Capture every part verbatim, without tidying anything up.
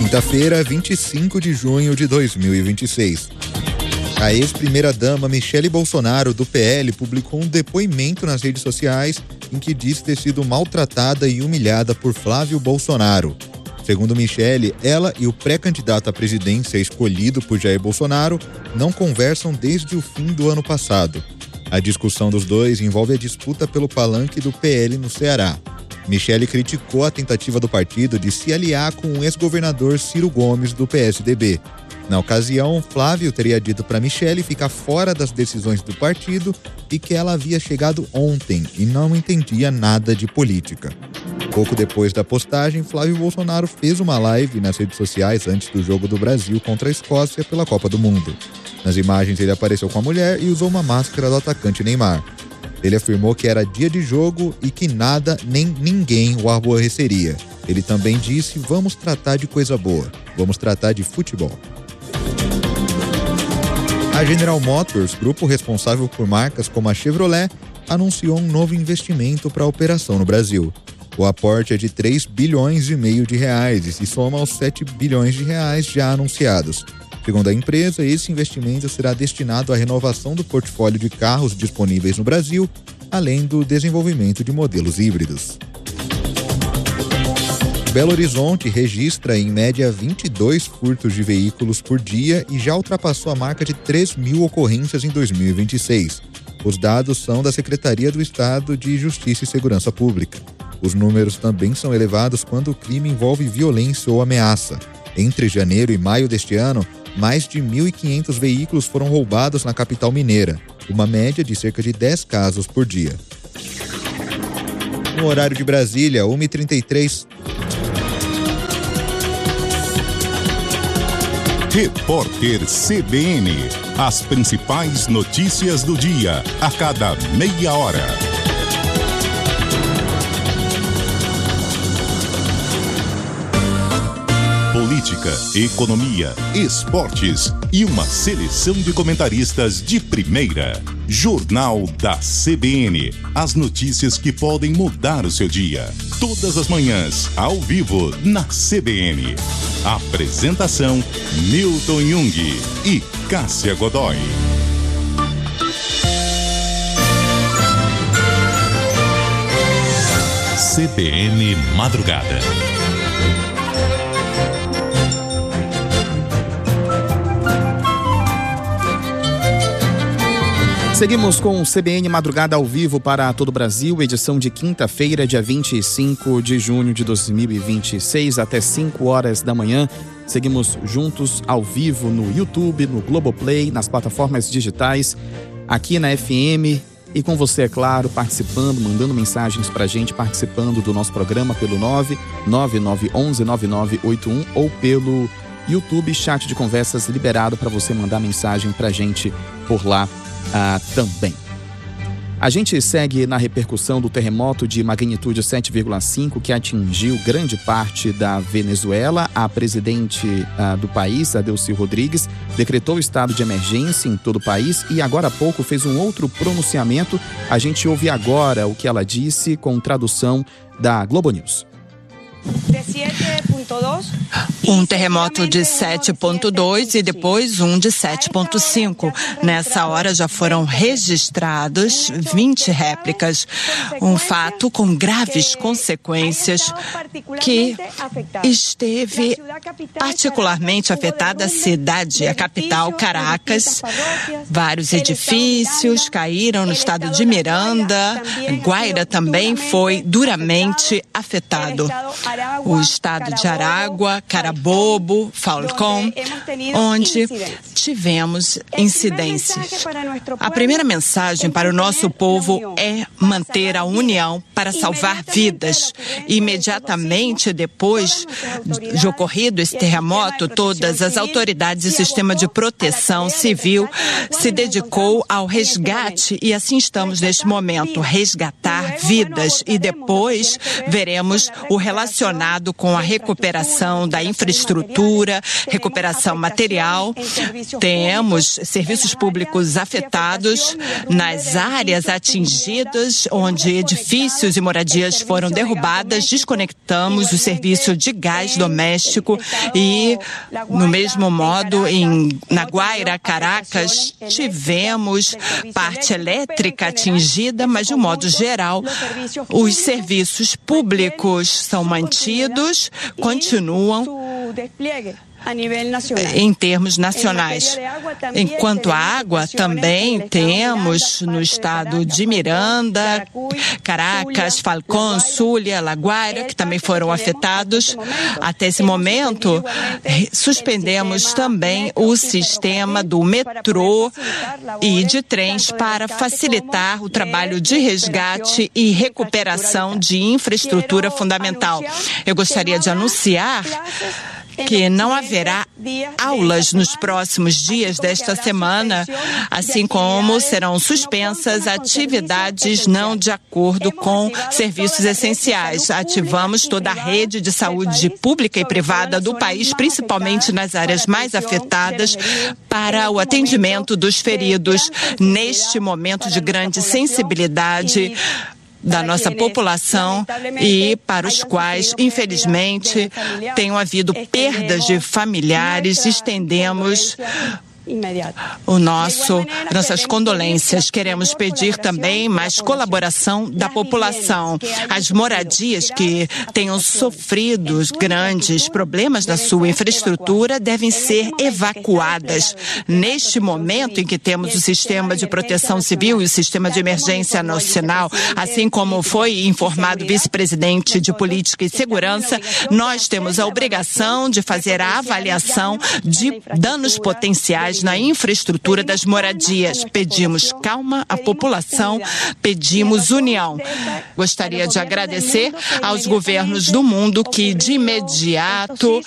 Quinta-feira, vinte e cinco de junho de dois mil e vinte e seis. A ex-primeira-dama Michele Bolsonaro, do P L, publicou um depoimento nas redes sociais em que diz ter sido maltratada e humilhada por Flávio Bolsonaro. Segundo Michele, ela e o pré-candidato à presidência escolhido por Jair Bolsonaro não conversam desde o fim do ano passado. A discussão dos dois envolve a disputa pelo palanque do P L no Ceará. Michele criticou a tentativa do partido de se aliar com o ex-governador Ciro Gomes, do P S D B. Na ocasião, Flávio teria dito para Michele ficar fora das decisões do partido e que ela havia chegado ontem e não entendia nada de política. Pouco depois da postagem, Flávio Bolsonaro fez uma live nas redes sociais antes do jogo do Brasil contra a Escócia pela Copa do Mundo. Nas imagens, ele apareceu com a mulher e usou uma máscara do atacante Neymar. Ele afirmou que era dia de jogo e que nada nem ninguém o aborreceria. Ele também disse: vamos tratar de coisa boa, vamos tratar de futebol. A General Motors, grupo responsável por marcas como a Chevrolet, anunciou um novo investimento para a operação no Brasil. O aporte é de três bilhões e meio de reais e se soma aos sete bilhões de reais já anunciados. Segundo a empresa, esse investimento será destinado à renovação do portfólio de carros disponíveis no Brasil, além do desenvolvimento de modelos híbridos. Belo Horizonte registra em média vinte e dois furtos de veículos por dia e já ultrapassou a marca de três mil ocorrências em dois mil e vinte e seis. Os dados são da Secretaria do Estado de Justiça e Segurança Pública. Os números também são elevados quando o crime envolve violência ou ameaça. Entre janeiro e maio deste ano, mais de mil e quinhentos veículos foram roubados na capital mineira, uma média de cerca de dez casos por dia. No horário de Brasília, uma e trinta e três. Repórter C B N. As principais notícias do dia, a cada meia hora. Política, economia, esportes e uma seleção de comentaristas de primeira. Jornal da C B N. As notícias que podem mudar o seu dia. Todas as manhãs, ao vivo, na C B N. Apresentação: Milton Jung e Cássia Godoy. C B N Madrugada. Seguimos com o C B N Madrugada ao vivo para todo o Brasil, edição de quinta-feira, dia vinte e cinco de junho de dois mil e vinte e seis, até cinco horas da manhã. Seguimos juntos ao vivo no YouTube, no Globoplay, nas plataformas digitais, aqui na F M e com você, é claro, participando, mandando mensagens pra gente, participando do nosso programa pelo nove nove nove um um nove nove oito um ou pelo YouTube, chat de conversas liberado para você mandar mensagem pra gente por lá. Ah, também. A gente segue na repercussão do terremoto de magnitude sete vírgula cinco que atingiu grande parte da Venezuela. A presidente ah, do país, a Delcy Rodrigues, decretou o estado de emergência em todo o país e agora há pouco fez um outro pronunciamento. A gente ouve agora o que ela disse com tradução da Globo News. Um terremoto de sete ponto dois e depois um de sete ponto cinco. Nessa hora já foram registrados vinte réplicas. Um fato com graves consequências que esteve particularmente afetada a cidade, a capital, Caracas. Vários edifícios caíram no estado de Miranda. Guaira também foi duramente afetado. O estado de Aragua, Carabobo, Falcón, onde tivemos incidências. A primeira mensagem para o nosso povo é manter a união para salvar vidas. Imediatamente depois de ocorrido esse terremoto, todas as autoridades e sistema de proteção civil se dedicou ao resgate e assim estamos neste momento, resgatar vidas e depois veremos o relacionado com a recuperação da infraestrutura infraestrutura, recuperação material. Temos serviços públicos afetados nas áreas atingidas, onde edifícios e moradias foram derrubadas. Desconectamos o serviço de gás doméstico e, no mesmo modo, em, na Guaira, Caracas, tivemos parte elétrica atingida, mas, de um modo geral, os serviços públicos são mantidos, continuam em termos nacionais. Enquanto a água, também temos no estado de Miranda, Caracas, Falcón, Zulia, La Guaira, que também foram afetados. Até esse momento, suspendemos também o sistema do metrô e de trens para facilitar o trabalho de resgate e recuperação de infraestrutura fundamental. Eu gostaria de anunciar que não haverá aulas nos próximos dias desta semana, assim como serão suspensas atividades não de acordo com serviços essenciais. Ativamos toda a rede de saúde pública e privada do país, principalmente nas áreas mais afetadas, para o atendimento dos feridos neste momento de grande sensibilidade da nossa população e para os quais, infelizmente, tenham havido perdas de familiares. Estendemos o nosso, nossas condolências. Queremos pedir também mais colaboração da população. As moradias que tenham sofrido grandes problemas na sua infraestrutura devem ser evacuadas. Neste momento em que temos o sistema de proteção civil e o sistema de emergência nacional, assim como foi informado o vice-presidente de Política e Segurança, nós temos a obrigação de fazer a avaliação de danos potenciais na infraestrutura das moradias. Pedimos calma à população, pedimos união. Gostaria de agradecer aos governos do mundo que, de imediato,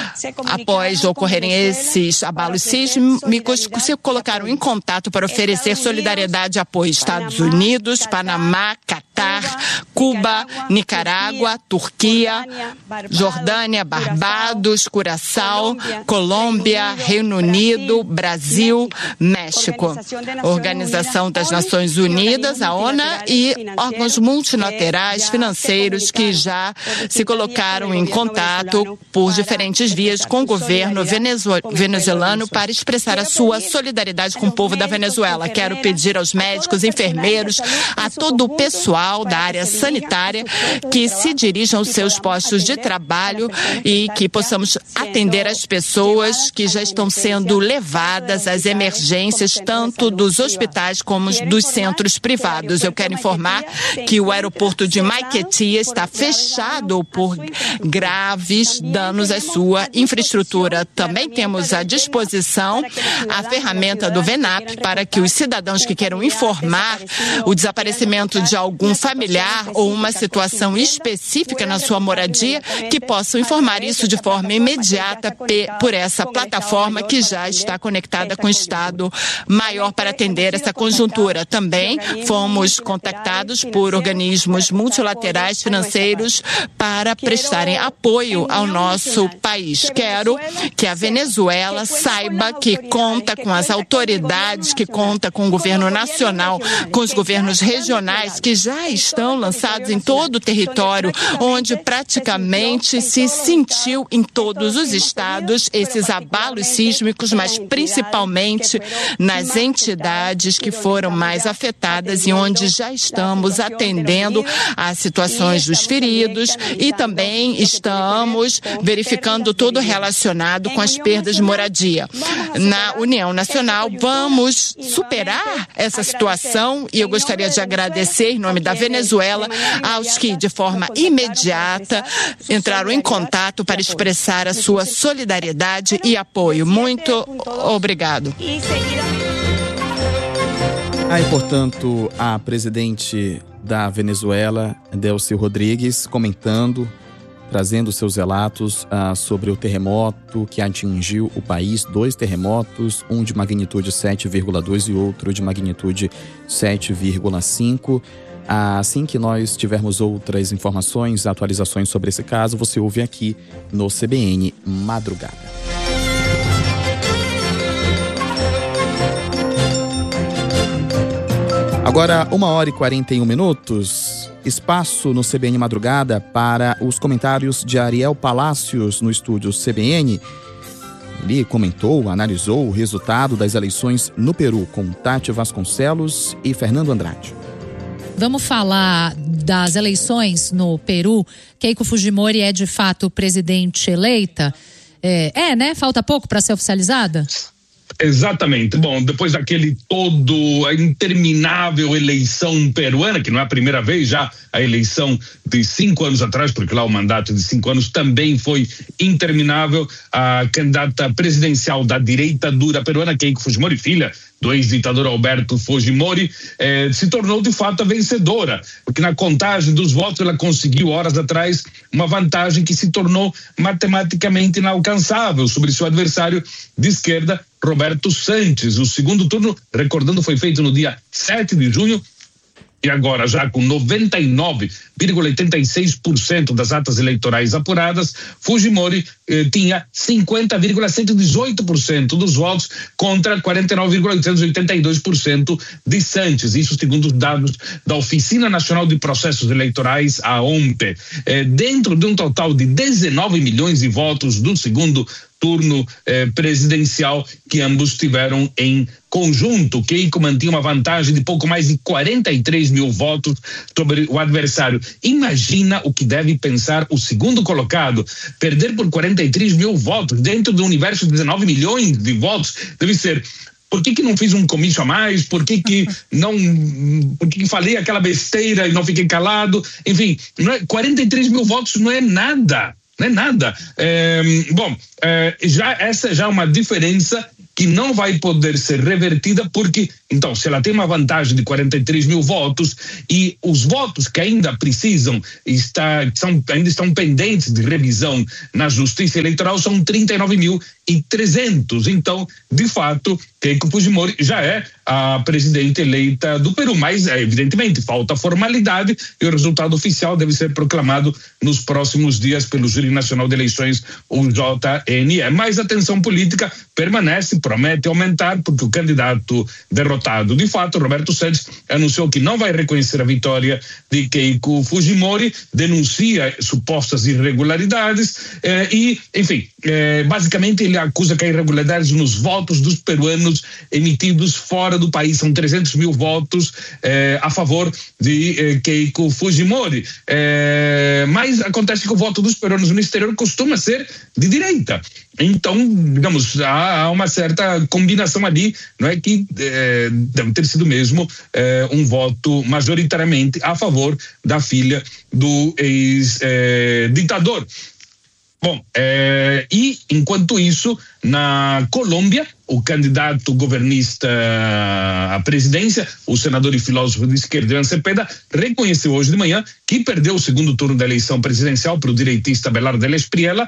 após ocorrerem esses abalos sísmicos, se colocaram em contato para oferecer solidariedade e apoio. Estados Unidos, Panamá, Catar, Cuba, Nicarágua, Turquia, Jordânia, Barbados, Curaçao, Colômbia, Reino Unido, Brasil, México. Organização das Nações Unidas, a ONU e órgãos multilaterais financeiros que já se colocaram em contato por diferentes vias com o governo venezuelano para expressar a sua solidariedade com o povo da Venezuela. Quero pedir aos médicos, enfermeiros, a todo o pessoal da área sanitária que se dirijam aos seus postos de trabalho e que possamos atender as pessoas que já estão sendo levadas às emergências, tanto dos hospitais como dos centros privados. Eu quero informar que o aeroporto de Maiquetía está fechado por graves danos à sua infraestrutura. Também temos à disposição a ferramenta do VENAP para que os cidadãos que queiram informar o desaparecimento de algum familiar ou uma situação específica na sua moradia, que possam informar isso de forma imediata por essa plataforma que já está conectada com o Estado Maior para atender essa conjuntura. Também fomos contactados por organismos multilaterais financeiros para prestarem apoio ao nosso país. Quero que a Venezuela saiba que conta com as autoridades, que conta com o governo nacional, com os governos regionais que já estão lançados em todo o território, onde praticamente se sentiu em todos os estados esses abalos sísmicos, mas principalmente nas entidades que foram mais afetadas e onde já estamos atendendo às situações dos feridos e também estamos verificando tudo relacionado com as perdas de moradia. Na União Nacional, vamos superar essa situação e eu gostaria de agradecer, em nome da Venezuela, aos que, de forma imediata, entraram em contato para expressar a sua solidariedade e apoio. Muito obrigado. Aí, portanto, a presidente da Venezuela, Delcy Rodrigues, comentando, trazendo seus relatos ah, sobre o terremoto que atingiu o país. Dois terremotos, um de magnitude sete vírgula dois e outro de magnitude sete vírgula cinco. Assim que nós tivermos outras informações, atualizações sobre esse caso, você ouve aqui no C B N Madrugada. Agora, uma hora e quarenta e um minutos, espaço no C B N Madrugada para os comentários de Ariel Palácios no estúdio C B N. Ele comentou, analisou o resultado das eleições no Peru com Tati Vasconcelos e Fernando Andrade. Vamos falar das eleições no Peru. Keiko Fujimori é de fato presidente eleita. É, é né? Falta pouco para ser oficializada? Exatamente. Bom, depois daquele todo, a interminável eleição peruana, que não é a primeira vez, já a eleição de cinco anos atrás, porque lá o mandato de cinco anos também foi interminável, a candidata presidencial da direita dura peruana, Keiko Fujimori, filha do ex-ditador Alberto Fujimori, eh, se tornou de fato a vencedora, porque na contagem dos votos ela conseguiu horas atrás uma vantagem que se tornou matematicamente inalcançável sobre seu adversário de esquerda, Roberto Santos. O segundo turno, recordando, foi feito no dia sete de junho, e agora já com noventa e nove vírgula oitenta e seis por cento das atas eleitorais apuradas, Fujimori eh, tinha cinquenta vírgula cento e dezoito por cento dos votos contra quarenta e nove vírgula oitocentos e oitenta e dois por cento de Santos. Isso segundo os dados da Oficina Nacional de Processos Eleitorais, a O M P E. Eh, dentro de um total de dezenove milhões de votos do segundo turno eh, presidencial que ambos tiveram em conjunto, Keiko mantinha uma vantagem de pouco mais de quarenta e três mil votos sobre o adversário. Imagina o que deve pensar o segundo colocado, perder por quarenta e três mil votos dentro do universo de dezenove milhões de votos, deve ser: por que que não fiz um comício a mais? Por que que não, por que que falei aquela besteira e não fiquei calado? Enfim, não é, quarenta e três mil votos não é nada. Não é nada. É, bom, é, já, essa já é uma diferença que não vai poder ser revertida, porque, então, se ela tem uma vantagem de quarenta e três mil votos e os votos que ainda precisam, está, são, ainda estão pendentes de revisão na Justiça Eleitoral, são trinta e nove mil e trezentos. Então, de fato, Keiko Fujimori já é a presidente eleita do Peru, mas, evidentemente, falta formalidade e o resultado oficial deve ser proclamado nos próximos dias pelo Júri Nacional de Eleições, o J N E. Mas a tensão política permanece, promete aumentar, porque o candidato derrotado, de fato, Roberto Santos, anunciou que não vai reconhecer a vitória de Keiko Fujimori, denuncia supostas irregularidades eh, e, enfim, eh, basicamente ele acusa que há irregularidades nos votos dos peruanos emitidos fora do país. São trezentos mil votos eh, a favor de eh, Keiko Fujimori. Eh, mas acontece que o voto dos peruanos no exterior costuma ser de direita. Então, digamos, há, há uma certa combinação ali, não é, que eh, deve ter sido mesmo eh, um voto majoritariamente a favor da filha do ex-ditador. Bom, eh, e enquanto isso, na Colômbia, o candidato governista à presidência, o senador e filósofo de esquerda, Iván Cepeda, reconheceu hoje de manhã que perdeu o segundo turno da eleição presidencial para o direitista Abelardo del Espriella.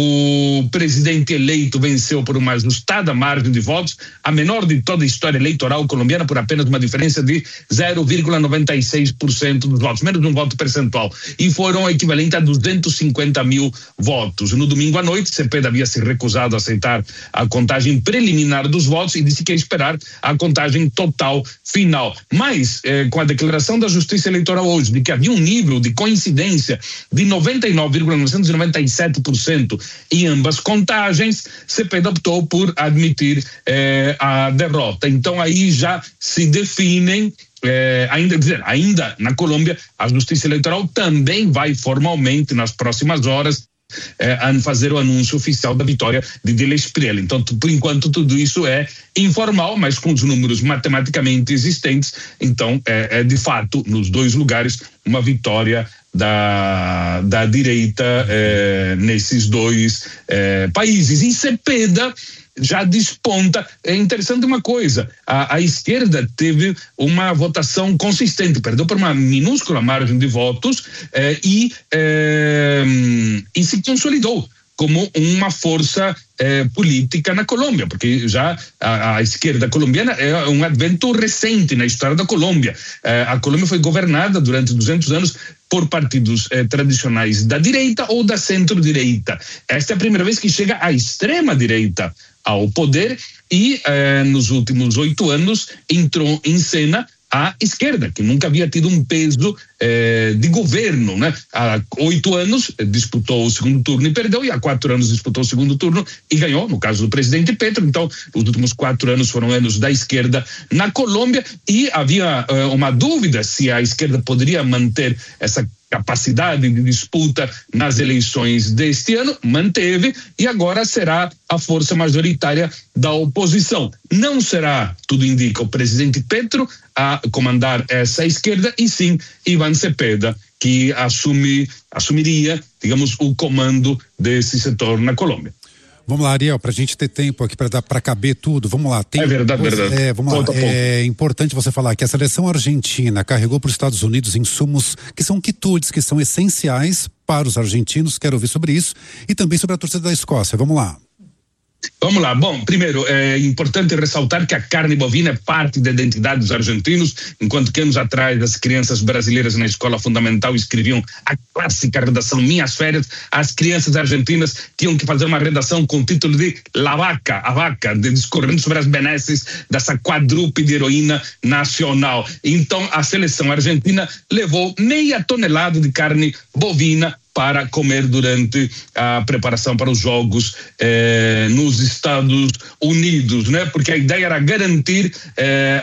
O presidente eleito venceu por uma ajustada margem de votos, a menor de toda a história eleitoral colombiana, por apenas uma diferença de zero vírgula noventa e seis por cento dos votos, menos de um voto percentual, e foram equivalente a duzentos e cinquenta mil votos. No domingo à noite, Cepeda havia se recusado a aceitar a contagem preliminar dos votos e disse que ia esperar a contagem total final. Mas, eh, com a declaração da Justiça Eleitoral hoje de que havia um nível de coincidência de noventa e nove vírgula novecentos e noventa e sete por cento em ambas contagens, Cepeda optou por admitir eh, a derrota. Então aí já se definem É, ainda, dizer, ainda na Colômbia, a Justiça Eleitoral também vai formalmente, nas próximas horas, é, fazer o anúncio oficial da vitória de Del Espriella. Então, por enquanto, tudo isso é informal, mas com os números matematicamente existentes. Então, é, é de fato, nos dois lugares, uma vitória da, da direita é, nesses dois é, países. E Cepeda já desponta. É interessante uma coisa, a, a esquerda teve uma votação consistente, perdeu por uma minúscula margem de votos eh, e, eh, e se consolidou como uma força eh, política na Colômbia, porque já a, a esquerda colombiana é um advento recente na história da Colômbia. Eh, a Colômbia foi governada durante duzentos anos por partidos eh, tradicionais da direita ou da centro-direita. Esta é a primeira vez que chega a extrema-direita ao poder e eh, nos últimos oito anos entrou em cena a esquerda, que nunca havia tido um peso eh, de governo, né? Há oito anos eh, disputou o segundo turno e perdeu, e há quatro anos disputou o segundo turno e ganhou, no caso do presidente Petro. Então, os últimos quatro anos foram anos da esquerda na Colômbia, e havia eh, uma dúvida se a esquerda poderia manter essa capacidade de disputa nas eleições deste ano. Manteve, e agora será a força majoritária da oposição. Não será, tudo indica, o presidente Petro a comandar essa esquerda, e sim Ivan Cepeda, que assume, assumiria, digamos, o comando desse setor na Colômbia. Vamos lá, Ariel, para a gente ter tempo aqui para para caber tudo. Vamos lá. Tem, é verdade, pois, verdade. É, vamos Conta lá. É importante você falar que a seleção argentina carregou para os Estados Unidos insumos que são quitutes, que são essenciais para os argentinos. Quero ouvir sobre isso e também sobre a torcida da Escócia. Vamos lá. Vamos lá. Bom, primeiro, é importante ressaltar que a carne bovina é parte da identidade dos argentinos, enquanto que anos atrás as crianças brasileiras na escola fundamental escreviam a clássica redação Minhas Férias, as crianças argentinas tinham que fazer uma redação com o título de La Vaca, a vaca, discorrendo sobre as benesses dessa quadrúpede heroína nacional. Então, a seleção argentina levou meia tonelada de carne bovina para comer durante a preparação para os jogos eh, nos Estados Unidos, né? Porque a ideia era garantir eh,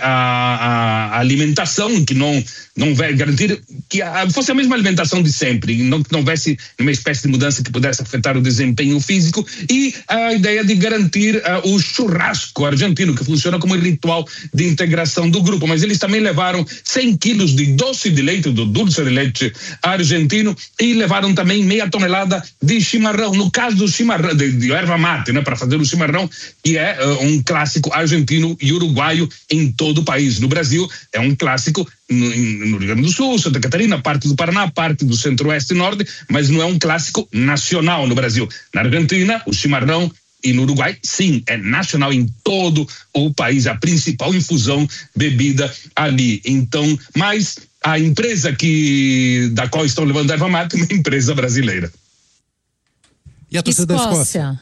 a, a alimentação, que não não vai garantir que a, fosse a mesma alimentação de sempre, não que não houvesse uma espécie de mudança que pudesse afetar o desempenho físico, e a ideia de garantir uh, o churrasco argentino, que funciona como ritual de integração do grupo. Mas eles também levaram cem quilos de doce de leite, do dulce de leite argentino, e levaram também meia tonelada de chimarrão. No caso do chimarrão, de, de erva mate, né, para fazer o chimarrão, que é uh, um clássico argentino e uruguaio em todo o país. No Brasil é um clássico no, no Rio Grande do Sul, Santa Catarina, parte do Paraná, parte do Centro-Oeste e Norte, mas não é um clássico nacional no Brasil. Na Argentina, o chimarrão, e no Uruguai, sim, é nacional em todo o país, a principal infusão bebida ali. Então, mas a empresa que, da qual estão levando a erva mate é uma empresa brasileira. E a torcida da Escócia?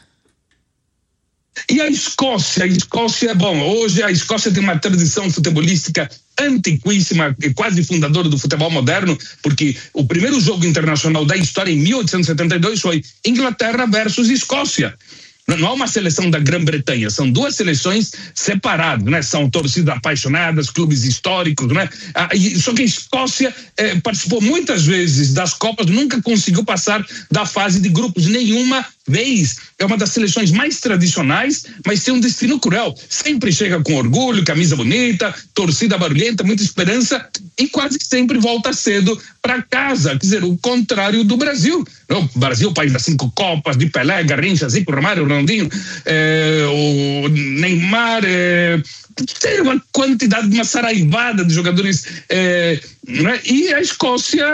E a Escócia, a Escócia, bom, hoje a Escócia tem uma tradição futebolística antiquíssima, quase fundadora do futebol moderno, porque o primeiro jogo internacional da história em mil oitocentos e setenta e dois foi Inglaterra versus Escócia. Não é uma seleção da Grã-Bretanha, são duas seleções separadas, né? São torcidas apaixonadas, clubes históricos, né? Ah, e, só que a Escócia eh, participou muitas vezes das Copas, nunca conseguiu passar da fase de grupos nenhuma vez. É uma das seleções mais tradicionais, mas tem um destino cruel. Sempre chega com orgulho, camisa bonita, torcida barulhenta, muita esperança, e quase sempre volta cedo para casa. Quer dizer, o contrário do Brasil. O Brasil, o país das cinco Copas, de Pelé, Garrincha, Zico, Romário, Ronaldinho, é, o Neymar, é, tem uma quantidade, uma saraivada de jogadores, é, né? E a Escócia,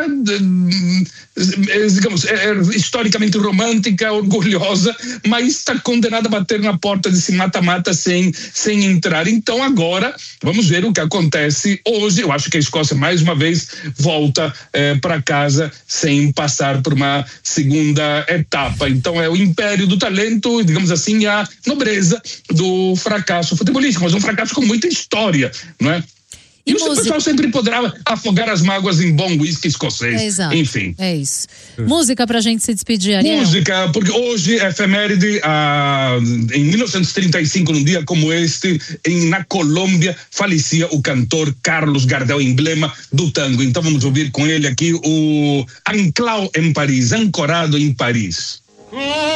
é, digamos, é historicamente romântica, orgulhosa, mas está condenada a bater na porta desse mata-mata sem, sem entrar. Então agora vamos ver o que acontece hoje. Eu acho que a Escócia mais uma vez volta é, para casa sem passar por uma segunda etapa. Então é o império do talento, digamos assim, a nobreza do fracasso futebolístico, mas um fracasso com muita história, não é? E, e o música... pessoal sempre poderá afogar as mágoas em bom whisky escocês. É, exato. Enfim. É isso. Música pra gente se despedir, Ariel. Música, porque hoje é efeméride, ah, em mil novecentos e trinta e cinco, num dia como este, em, na Colômbia, falecia o cantor Carlos Gardel, emblema do tango. Então vamos ouvir com ele aqui o Anclao em Paris, Ancorado em Paris.